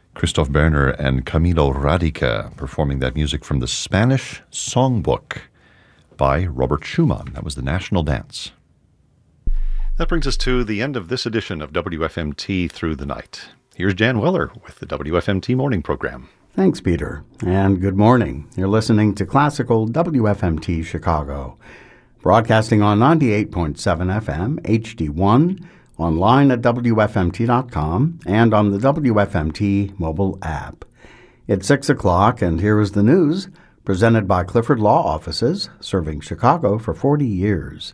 Christoph Berner and Camilo Radica performing that music from the Spanish Songbook by Robert Schumann. That was the national dance. That brings us to the end of this edition of WFMT Through the Night. Here's Jan Weller with the WFMT Morning Program. Thanks, Peter, and good morning. You're listening to Classical WFMT Chicago, broadcasting on 98.7 FM, HD1, online at WFMT.com, and on the WFMT mobile app. It's 6 o'clock, and here is the news, presented by Clifford Law Offices, serving Chicago for 40 years.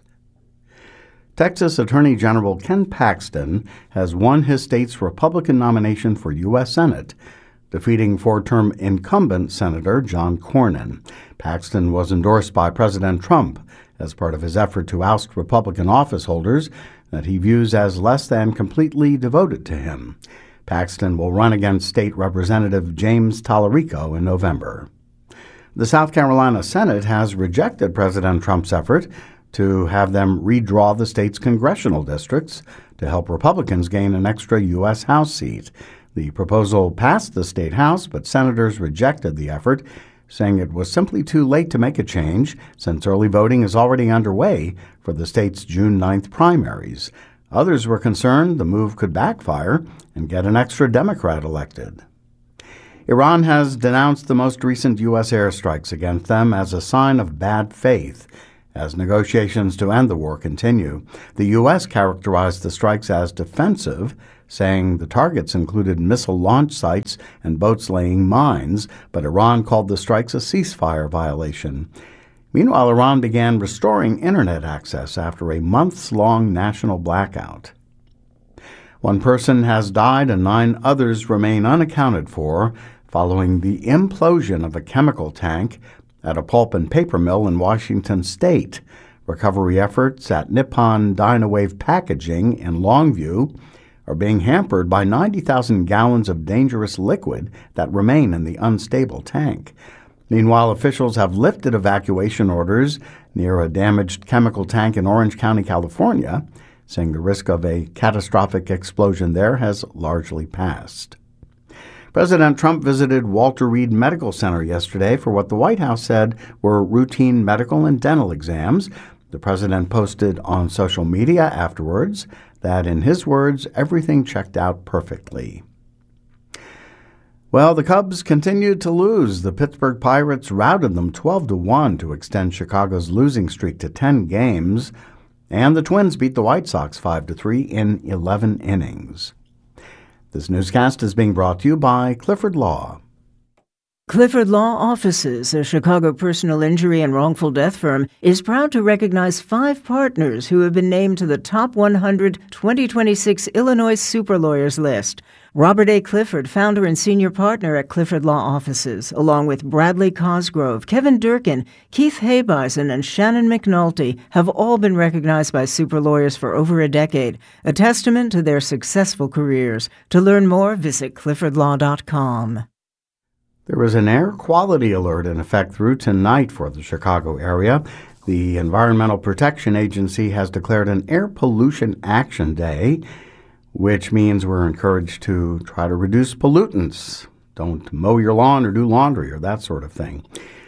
Texas Attorney General Ken Paxton has won his state's Republican nomination for U.S. Senate, defeating four-term incumbent Senator John Cornyn. Paxton was endorsed by President Trump as part of his effort to oust Republican office holders that he views as less than completely devoted to him. Paxton will run against State Representative James Tallarico in November. The South Carolina Senate has rejected President Trump's effort to have them redraw the state's congressional districts to help Republicans gain an extra U.S. House seat. The proposal passed the state House, but senators rejected the effort, saying it was simply too late to make a change since early voting is already underway for the state's June 9th primaries. Others were concerned the move could backfire and get an extra Democrat elected. Iran has denounced the most recent U.S. airstrikes against them as a sign of bad faith as negotiations to end the war continue. The U.S. characterized the strikes as defensive, saying the targets included missile launch sites and boats laying mines, but Iran called the strikes a ceasefire violation. Meanwhile, Iran began restoring internet access after a months-long national blackout. One person has died and 9 others remain unaccounted for following the implosion of a chemical tank at a pulp and paper mill in Washington state. Recovery efforts at Nippon Dynawave Packaging in Longview are being hampered by 90,000 gallons of dangerous liquid that remain in the unstable tank. Meanwhile, officials have lifted evacuation orders near a damaged chemical tank in Orange County, California, saying the risk of a catastrophic explosion there has largely passed. President Trump visited Walter Reed Medical Center yesterday for what the White House said were routine medical and dental exams. The president posted on social media afterwards that, in his words, everything checked out perfectly. Well, the Cubs continued to lose. The Pittsburgh Pirates routed them 12-1 to extend Chicago's losing streak to 10 games, and the Twins beat the White Sox 5-3 in 11 innings. This newscast is being brought to you by Clifford Law. Clifford Law Offices, a Chicago personal injury and wrongful death firm, is proud to recognize 5 partners who have been named to the Top 100 2026 Illinois Super Lawyers list. Robert A. Clifford, founder and senior partner at Clifford Law Offices, along with Bradley Cosgrove, Kevin Durkin, Keith Habeisen, and Shannon McNulty, have all been recognized by super lawyers for over a decade, a testament to their successful careers. To learn more, visit cliffordlaw.com. There is an air quality alert in effect through tonight for the Chicago area. The Environmental Protection Agency has declared an Air Pollution Action Day, which means we're encouraged to try to reduce pollutants. Don't mow your lawn or do laundry or that sort of thing.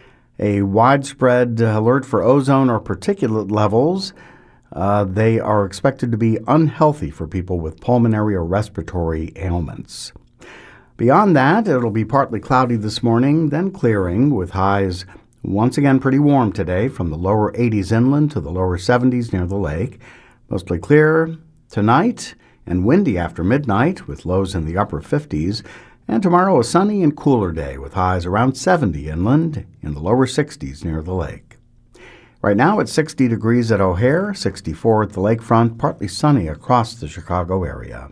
A widespread alert for ozone or particulate levels. They are expected to be unhealthy for people with pulmonary or respiratory ailments. Beyond that, it'll be partly cloudy this morning, then clearing, with highs once again pretty warm today from the lower 80s inland to the lower 70s near the lake. Mostly clear tonight and windy after midnight with lows in the upper 50s. And tomorrow a sunny and cooler day with highs around 70 inland in the lower 60s near the lake. Right now it's 60 degrees at O'Hare, 64 at the lakefront, partly sunny across the Chicago area.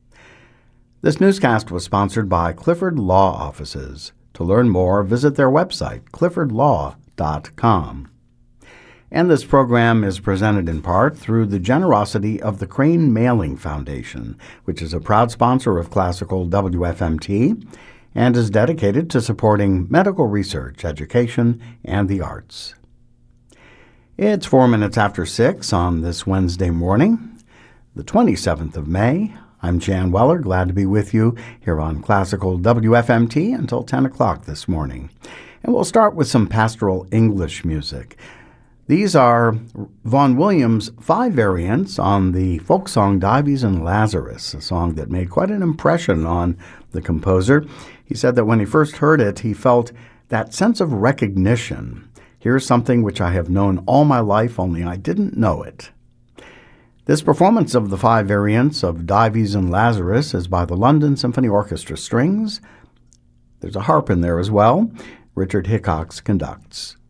This newscast was sponsored by Clifford Law Offices. To learn more, visit their website, cliffordlaw.com. And this program is presented in part through the generosity of the Crane Mailing Foundation, which is a proud sponsor of Classical WFMT and is dedicated to supporting medical research, education, and the arts. It's 4 minutes after 6 on this Wednesday morning, the 27th of May. I'm Jan Weller, glad to be with you here on Classical WFMT until 10 o'clock this morning. And we'll start with some pastoral English music. These are Vaughan Williams' 5 variants on the folk song Dives and Lazarus, a song that made quite an impression on the composer. He said that when he first heard it, he felt that sense of recognition. Here's something which I have known all my life, only I didn't know it. This performance of the 5 variants of Dives and Lazarus is by the London Symphony Orchestra Strings. There's a harp in there as well. Richard Hickox conducts.